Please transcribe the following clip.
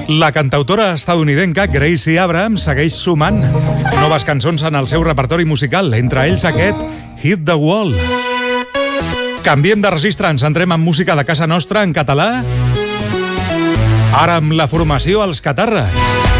La cantautora estadounidenca Gracie Abrams segueix sumant noves cançons en el seu repertori musical, entre ells aquest Hit the Wall. Canviem de registre, ens centrem en música de casa nostra en català. Ara amb la formació Els Catarres.